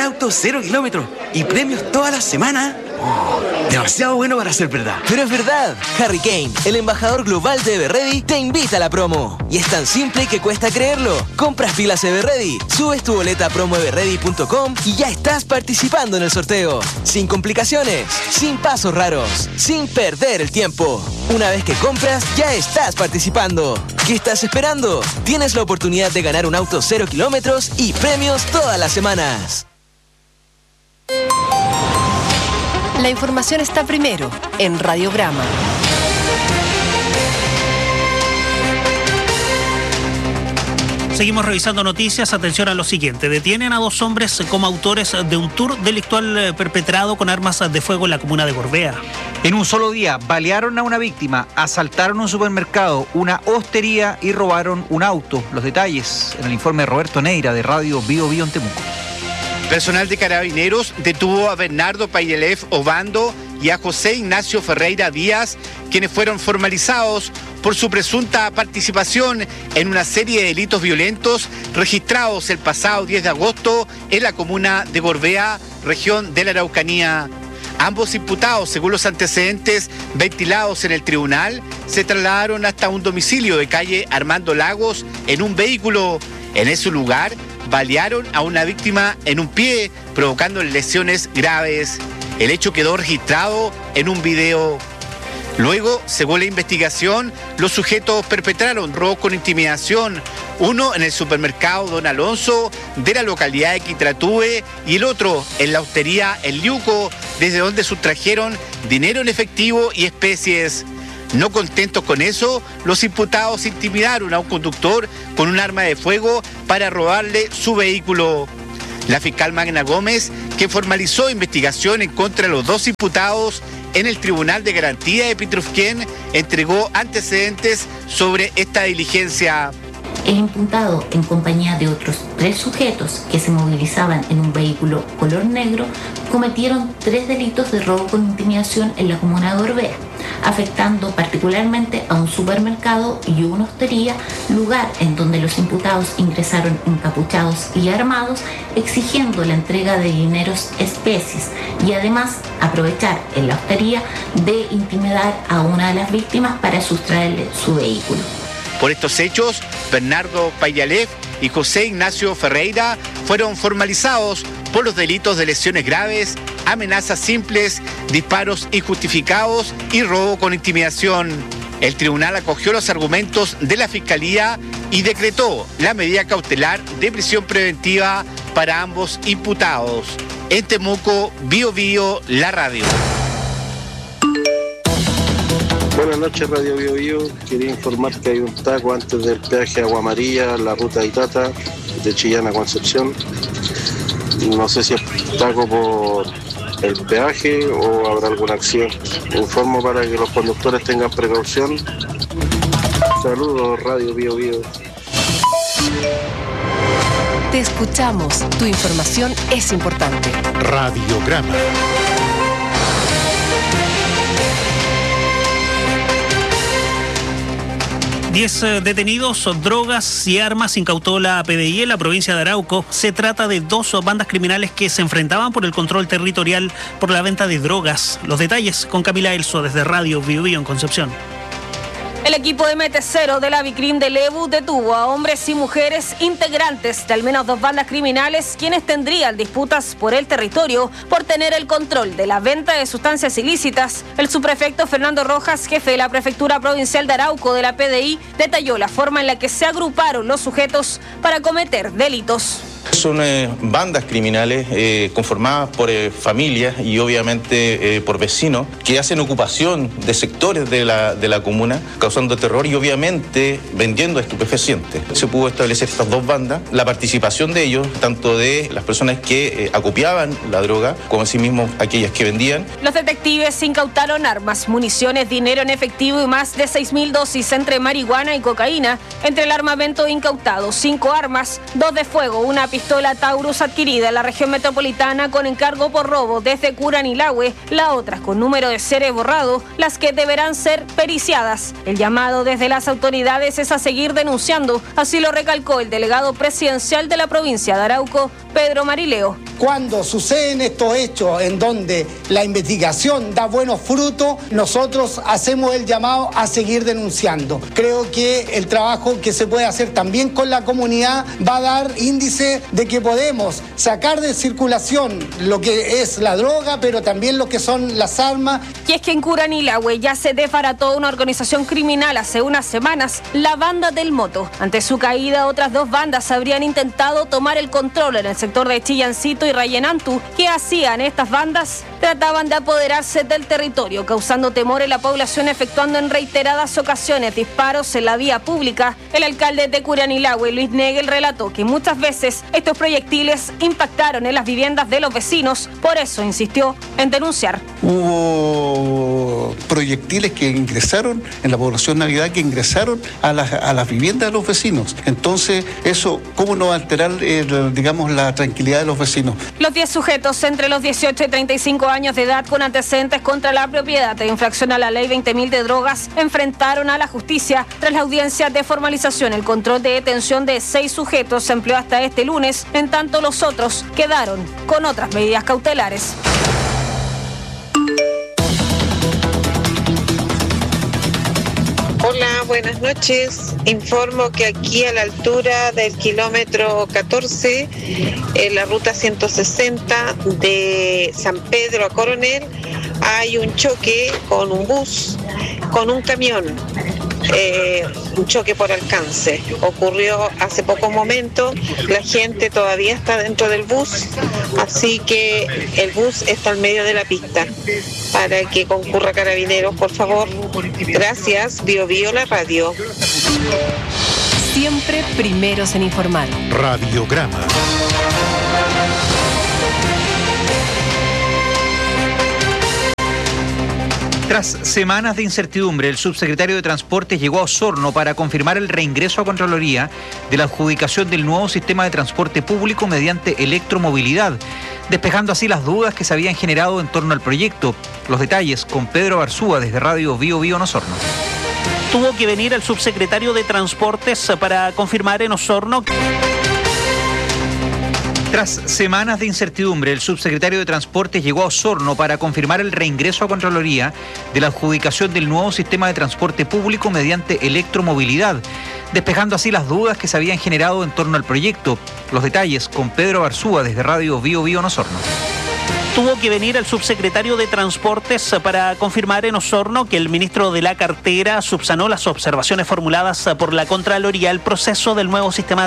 auto 0 kilómetros y premios toda la semana. Demasiado bueno para ser verdad. Pero es verdad. Harry Kane, el embajador global de Everready, te invita a la promo. Y es tan simple que cuesta creerlo. Compras pilas Everready, subes tu boleta a promoeverready.com y ya estás participando en el sorteo. Sin complicaciones, sin pasos raros, sin perder el tiempo. Una vez que compras, ya estás participando. ¿Qué estás esperando? Tienes la oportunidad de ganar un auto 0 kilómetros y premios todas las semanas. La información está primero en Radiograma. Seguimos revisando noticias. Atención a lo siguiente. Detienen a 2 hombres como autores de un tour delictual perpetrado con armas de fuego en la comuna de Gorbea. En un solo día, balearon a una víctima, asaltaron un supermercado, una hostería y robaron un auto. Los detalles en el informe de Roberto Neira de Radio Bio Bio en Temuco. Personal de Carabineros detuvo a Bernardo Payelef Obando y a José Ignacio Ferreira Díaz, quienes fueron formalizados por su presunta participación en una serie de delitos violentos registrados el pasado 10 de agosto en la comuna de Gorbea, región de la Araucanía. Ambos imputados, según los antecedentes ventilados en el tribunal, se trasladaron hasta un domicilio de calle Armando Lagos en un vehículo. En ese lugar, balearon a una víctima en un pie, provocando lesiones graves. El hecho quedó registrado en un video. Luego, según la investigación, los sujetos perpetraron robos con intimidación, uno en el supermercado Don Alonso de la localidad de Quitratúe y el otro en la hostería El Liuco, desde donde sustrajeron dinero en efectivo y especies. No contentos con eso, los imputados intimidaron a un conductor con un arma de fuego para robarle su vehículo. La fiscal Magna Gómez, que formalizó investigación en contra de los 2 imputados en el Tribunal de Garantía de Pitrufquén, entregó antecedentes sobre esta diligencia. El imputado, en compañía de otros 3 sujetos que se movilizaban en un vehículo color negro, cometieron 3 delitos de robo con intimidación en la comuna de Gorbea, afectando particularmente a un supermercado y una hostería, lugar en donde los imputados ingresaron encapuchados y armados, exigiendo la entrega de dineros especies y además aprovechar en la hostería de intimidar a una de las víctimas para sustraerle su vehículo. Por estos hechos, Bernardo Payalef y José Ignacio Ferreira fueron formalizados por los delitos de lesiones graves, amenazas simples, disparos injustificados y robo con intimidación. El tribunal acogió los argumentos de la Fiscalía y decretó la medida cautelar de prisión preventiva para ambos imputados. En Temuco, Bio Bio, la radio. Buenas noches, Radio Bio Bio. Quería informar que hay un taco antes del peaje Agua Amarilla, la ruta de Itata, de Chillán a Concepción. No sé si es taco por el peaje o habrá alguna acción. Informo para que los conductores tengan precaución. Saludos, Radio Bio Bio. Te escuchamos. Tu información es importante. Radiograma. Detenidos, drogas y armas incautó la PDI en la provincia de Arauco. Se trata de 2 bandas criminales que se enfrentaban por el control territorial por la venta de drogas. Los detalles con Camila Elso desde Radio Bio Bio en Concepción. El equipo de Metecero de la Vicrim de Lebu detuvo a hombres y mujeres integrantes de al menos 2 bandas criminales, quienes tendrían disputas por el territorio por tener el control de la venta de sustancias ilícitas. El subprefecto Fernando Rojas, jefe de la Prefectura Provincial de Arauco de la PDI, detalló la forma en la que se agruparon los sujetos para cometer delitos. Son bandas criminales conformadas por familias y obviamente por vecinos que hacen ocupación de sectores de la comuna, causando terror y obviamente vendiendo estupefacientes. Se pudo establecer estas 2 bandas, la participación de ellos, tanto de las personas que acopiaban la droga, como asimismo aquellas que vendían. Los detectives incautaron armas, municiones, dinero en efectivo y más de 6.000 dosis entre marihuana y cocaína. Entre el armamento incautado, 5 armas, 2 de fuego, una pistola Taurus adquirida en la región metropolitana con encargo por robo desde Curanilahue, la otra con número de serie borrado, las que deberán ser periciadas. El llamado desde las autoridades es a seguir denunciando, así lo recalcó el delegado presidencial de la provincia de Arauco, Pedro Marileo. Cuando suceden estos hechos en donde la investigación da buenos frutos, nosotros hacemos el llamado a seguir denunciando. Creo que el trabajo que se puede hacer también con la comunidad va a dar índice de que podemos sacar de circulación lo que es la droga, pero también lo que son las armas. Y es que en Curanilahue ya se desbarató una organización criminal hace unas semanas, la Banda del Moto. Ante su caída, otras dos bandas habrían intentado tomar el control en el sector de Chillancito y Rayenantú. ¿Qué hacían estas bandas? Trataban de apoderarse del territorio, causando temor en la población, efectuando en reiteradas ocasiones disparos en la vía pública. El alcalde de Curanilahue, Luis Negel, relató que muchas veces estos proyectiles impactaron en las viviendas de los vecinos, por eso insistió en denunciar. Hubo proyectiles que ingresaron en la población Navidad, que ingresaron a las viviendas de los vecinos. Entonces, eso, ¿cómo no va a alterar, la tranquilidad de los vecinos? Los 10 sujetos entre los 18 y 35 años de edad con antecedentes contra la propiedad e infracción a la ley 20.000 de drogas enfrentaron a la justicia tras la audiencia de formalización. El control de detención de 6 sujetos se empleó hasta este lunes, en tanto los otros quedaron con otras medidas cautelares. Hola, buenas noches. Informo que aquí a la altura del kilómetro 14, en la ruta 160 de San Pedro a Coronel, hay un choque con un bus, con un camión. Un choque por alcance. Ocurrió hace pocos momentos, la gente todavía está dentro del bus, así que el bus está al medio de la pista. Para que concurra Carabineros, por favor. Gracias, Bio Bio la radio. Siempre primeros en informar. Radiograma. Tras semanas de incertidumbre, el subsecretario de Transportes llegó a Osorno para confirmar el reingreso a Contraloría de la adjudicación del nuevo sistema de transporte público mediante electromovilidad, despejando así las dudas que se habían generado en torno al proyecto. Los detalles con Pedro Barzúa desde Radio Bio Bio en Osorno. Tuvo que venir el subsecretario de Transportes para confirmar en Osorno. Tras semanas de incertidumbre, el subsecretario de Transportes llegó a Osorno para confirmar el reingreso a Contraloría de la adjudicación del nuevo sistema de transporte público mediante electromovilidad, despejando así las dudas que se habían generado en torno al proyecto. Los detalles con Pedro Barzúa desde Radio Bio Bio en Osorno. Tuvo que venir el subsecretario de Transportes para confirmar en Osorno que el ministro de la cartera subsanó las observaciones formuladas por la Contraloría al proceso del nuevo sistema